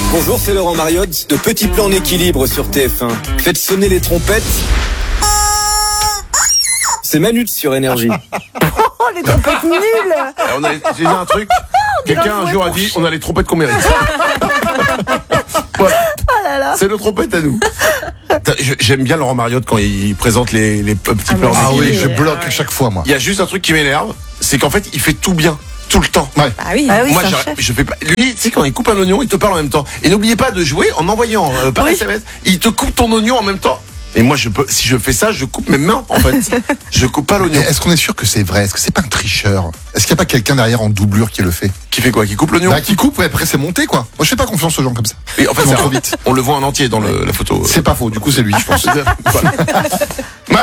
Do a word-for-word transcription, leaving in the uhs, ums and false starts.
Bonjour, c'est Laurent Mariotte de Petit Plan en équilibre sur T F un. Faites sonner les trompettes. C'est Manu sur Énergie. Oh, les trompettes nulles. On a, j'ai dit un truc. Quelqu'un un jour a dit, on a les trompettes qu'on mérite. Voilà. Oh là là. C'est nos trompettes à nous. J'aime bien Laurent Mariotte quand il présente les, les petits plans. Ah oui, je oui, bloque à chaque fois, moi. Il y a juste un truc qui m'énerve, c'est qu'en fait, il fait tout bien. Tout le temps. Ouais. Ah oui, ah oui Moi, c'est un j'arrête- chef. je fais pas. Lui, tu sais, quand il coupe un oignon, il te parle en même temps. Et n'oubliez pas de jouer en envoyant euh, par Oui. S M S. Il te coupe ton oignon en même temps. Et moi, je peux, si je fais ça, je coupe mes mains, en fait. Je coupe pas Mais l'oignon. est-ce qu'on est sûr que c'est vrai? Est-ce que c'est pas un tricheur? Est-ce qu'il n'y a pas quelqu'un derrière en doublure qui le fait? Qui fait quoi? Qui coupe l'oignon? Bah, qui coupe, et après c'est monté, quoi. Moi, je fais pas confiance aux gens comme ça. Et en fait, Ils vont c'est trop un- vite. on le voit en entier dans le- la photo. C'est pas faux, du coup, c'est lui, je pense. Voilà.